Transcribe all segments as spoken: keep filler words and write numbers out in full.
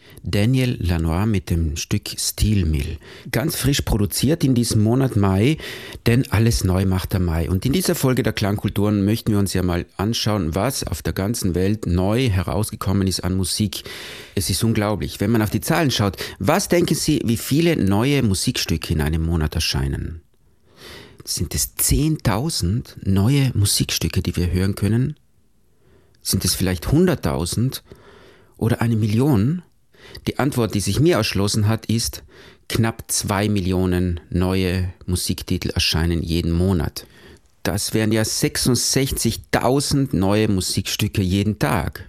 Daniel Lanois mit dem Stück Steel Mill. Ganz frisch produziert in diesem Monat Mai, denn alles neu macht der Mai. Und in dieser Folge der Klangkulturen möchten wir uns ja mal anschauen, was auf der ganzen Welt neu herausgekommen ist an Musik. Es ist unglaublich. Wenn man auf die Zahlen schaut, was denken Sie, wie viele neue Musikstücke in einem Monat erscheinen? Sind es zehntausend neue Musikstücke, die wir hören können? Sind es vielleicht hunderttausend oder eine Million? Die Antwort, die sich mir erschlossen hat, ist, knapp zwei Millionen neue Musiktitel erscheinen jeden Monat. Das wären ja sechsundsechzigtausend neue Musikstücke jeden Tag.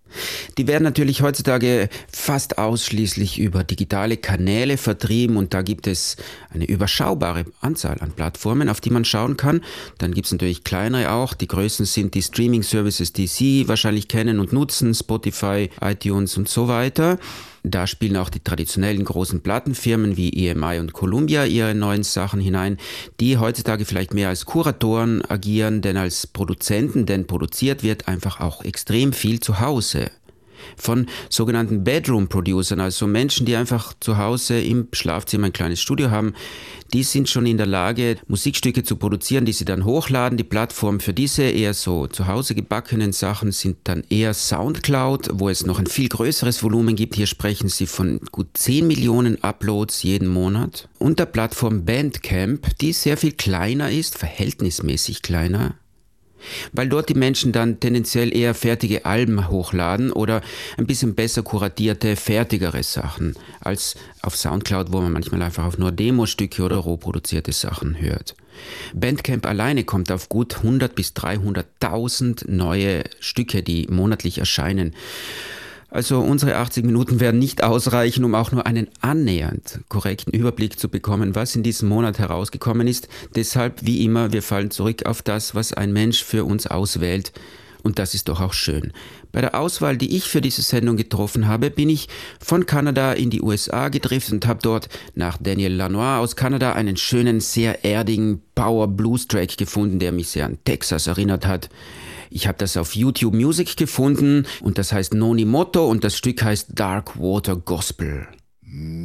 Die werden natürlich heutzutage fast ausschließlich über digitale Kanäle vertrieben und da gibt es eine überschaubare Anzahl an Plattformen, auf die man schauen kann. Dann gibt es natürlich kleinere auch. Die größten sind die Streaming-Services, die Sie wahrscheinlich kennen und nutzen, Spotify, iTunes und so weiter. Da spielen auch die traditionellen großen Plattenfirmen wie E M I und Columbia ihre neuen Sachen hinein, die heutzutage vielleicht mehr als Kuratoren agieren, denn als Produzenten, denn produziert wird einfach auch extrem viel zu Hause. Von sogenannten Bedroom-Producern, also Menschen, die einfach zu Hause im Schlafzimmer ein kleines Studio haben, die sind schon in der Lage, Musikstücke zu produzieren, die sie dann hochladen. Die Plattform für diese eher so zu Hause gebackenen Sachen sind dann eher Soundcloud, wo es noch ein viel größeres Volumen gibt. Hier sprechen sie von gut zehn Millionen Uploads jeden Monat. Und der Plattform Bandcamp, die sehr viel kleiner ist, verhältnismäßig kleiner, weil dort die Menschen dann tendenziell eher fertige Alben hochladen oder ein bisschen besser kuratierte, fertigere Sachen als auf Soundcloud, wo man manchmal einfach auf nur Demostücke oder roh produzierte Sachen hört. Bandcamp alleine kommt auf gut hundert bis dreihunderttausend neue Stücke, die monatlich erscheinen. Also unsere achtzig Minuten werden nicht ausreichen, um auch nur einen annähernd korrekten Überblick zu bekommen, was in diesem Monat herausgekommen ist. Deshalb, wie immer, wir fallen zurück auf das, was ein Mensch für uns auswählt. Und das ist doch auch schön. Bei der Auswahl, die ich für diese Sendung getroffen habe, bin ich von Kanada in die U S A gedriftet und habe dort nach Daniel Lanois aus Kanada einen schönen, sehr erdigen Power-Blues-Track gefunden, der mich sehr an Texas erinnert hat. Ich habe das auf YouTube Music gefunden und das heißt Noni Moto und das Stück heißt Dark Water Gospel.